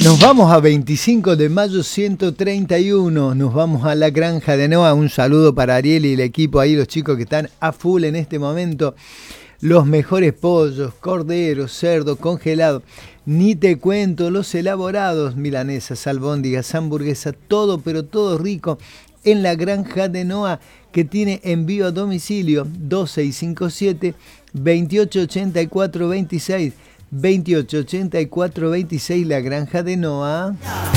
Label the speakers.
Speaker 1: Nos vamos a 25 de mayo 131, nos vamos a la granja de Noa. Un saludo para Ariel y el equipo ahí, los chicos que están a full en este momento. Los mejores pollos, corderos, cerdo, congelado. Ni te cuento los elaborados, milanesas, albóndigas, hamburguesas, todo, pero todo rico en la granja de Noa, que tiene envío a domicilio 2657 2884 26. 2884 26, la granja de Noa.